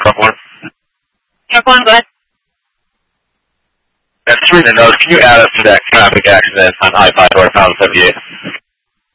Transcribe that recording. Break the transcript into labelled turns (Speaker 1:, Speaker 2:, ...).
Speaker 1: Truck 1.
Speaker 2: Truck 1, go ahead.
Speaker 1: That's 3 to note. Can you add us to that traffic accident on I-5 northbound 78?